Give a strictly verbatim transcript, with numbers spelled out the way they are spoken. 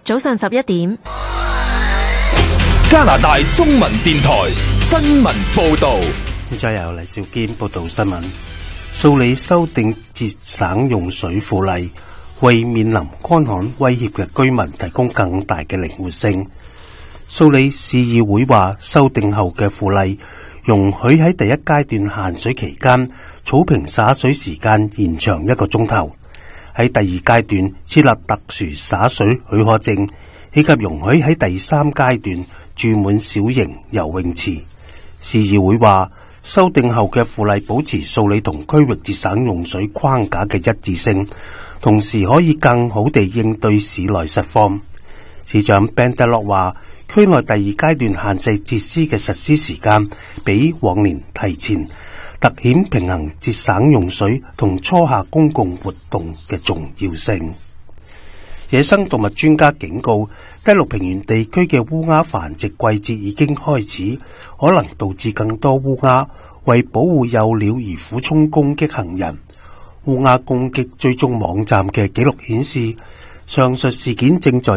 早上十一點， 加拿大中文電台新聞報道。 現在由黎兆堅報道新聞。素里修訂節省用水附例，為面臨乾旱威脅嘅居民提供更大嘅靈活性。素里市議會話，修訂後嘅附例容許喺第一階段限水期間，草坪灑水時間延長一個鐘頭。喺第二階段設立特殊灑水許可證，以及容許喺第三階段注滿小型游泳池。市議會話，修訂後嘅附例保持素里同區域節省用水框架嘅一致性，同時可以更好地應對市內實況。市長 Ben 德洛話，區內第二階段限制設施嘅實施時間比往年提前，凸顯平衡節省用水同初夏公共活動嘅重要性。野生動物專家警告，低陸平原地區嘅烏鴉繁殖季節已經開始，可能導致更多烏鴉為保護幼鳥而俯衝攻擊行人。烏鴉攻擊追蹤網站嘅記錄顯示，上述事件正在